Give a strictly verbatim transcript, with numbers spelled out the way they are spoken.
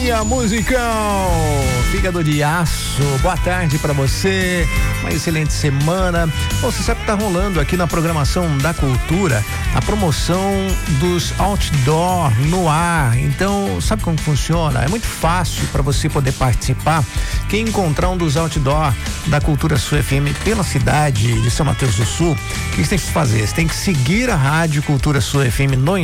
Companhia Musical, Fígado de Aço. Boa tarde pra você, uma excelente semana. Bom, você sabe que tá rolando aqui na programação da Cultura a promoção dos outdoor no ar. Então, sabe como funciona? É muito fácil para você poder participar. Quem encontrar um dos outdoor da Cultura Sul F M pela cidade de São Mateus do Sul, o que você tem que fazer? Você tem que seguir a Rádio Cultura Sul F M no